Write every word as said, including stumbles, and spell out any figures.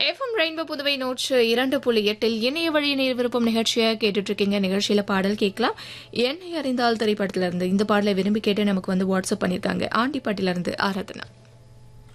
FM rainbow Puduvai நூற்று இரண்டு புள்ளி எட்டில் இணைய வழி நேர் விருப்பம் நிகழ்ச்சியை கேட்டுட்டு இருக்கீங்க. நிகழ்ச்சியில பாடல் கேட்கலாம். என்னை அறிந்தால் திரைப்படத்திலிருந்து இந்த பாடலை விரும்பி கேட்டு நமக்கு வந்து வாட்ஸ்அப் பண்ணிருக்காங்க. ஆண்டிப்பட்டில இருந்து ஆராதனா.